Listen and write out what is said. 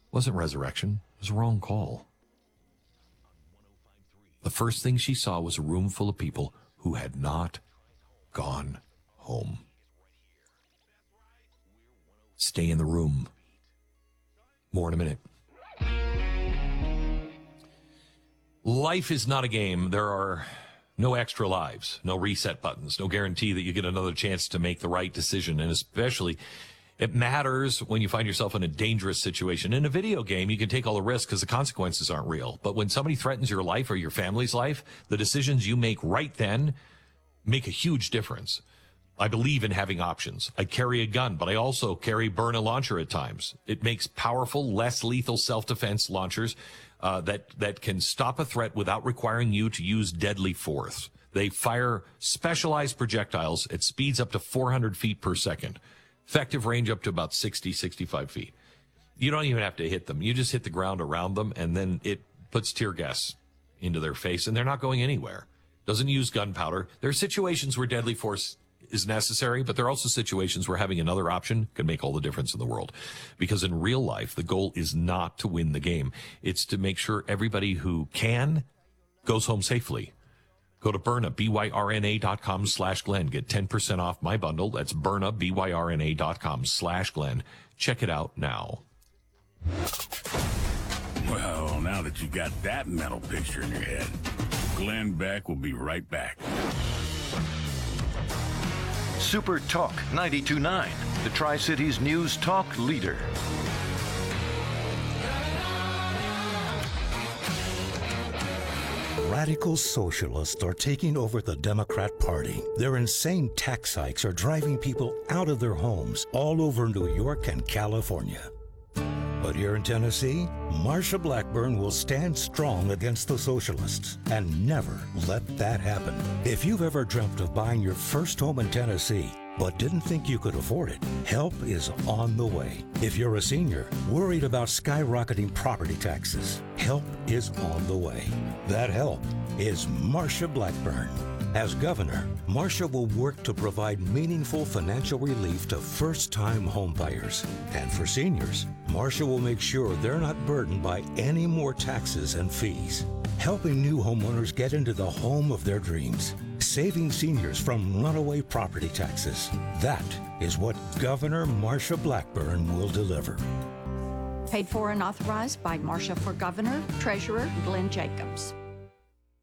wasn't resurrection. It was a wrong call. The first thing she saw was a room full of people who had not gone home. Stay in the room. More in a minute. Life is not a game. There are no extra lives, no reset buttons, no guarantee that you get another chance to make the right decision. And especially, it matters when you find yourself in a dangerous situation. In a video game, you can take all the risks because the consequences aren't real. But when somebody threatens your life or your family's life, the decisions you make right then make a huge difference. I believe in having options. I carry a gun, but I also carry Byrna launcher at times. It makes powerful, less lethal self-defense launchers that can stop a threat without requiring you to use deadly force. They fire specialized projectiles at speeds up to 400 feet per second. Effective range up to about 60, 65 feet. You don't even have to hit them. You just hit the ground around them, and then it puts tear gas into their face, and they're not going anywhere. Doesn't use gunpowder. There are situations where deadly force is necessary, but there are also situations where having another option can make all the difference in the world. Because in real life, the goal is not to win the game. It's to make sure everybody who can goes home safely. Go to Byrna, byrna.com/Glenn. Get 10% off my bundle. That's Byrna, byrna.com/Glenn. Check it out now. Well, now that you got that mental picture in your head, Glenn Beck will be right back. Super Talk 92.9, the Tri-Cities News Talk leader. Radical socialists are taking over the Democrat Party. Their insane tax hikes are driving people out of their homes all over New York and California. But here in Tennessee, Marsha Blackburn will stand strong against the socialists and never let that happen. If you've ever dreamt of buying your first home in Tennessee, but didn't think you could afford it, help is on the way. If you're a senior worried about skyrocketing property taxes, help is on the way. That help is Marsha Blackburn. As governor, Marsha will work to provide meaningful financial relief to first-time homebuyers. And for seniors, Marsha will make sure they're not burdened by any more taxes and fees. Helping new homeowners get into the home of their dreams. Saving seniors from runaway property taxes. That is what Governor Marsha Blackburn will deliver. Paid for and authorized by Marsha for Governor, Treasurer Glenn Jacobs.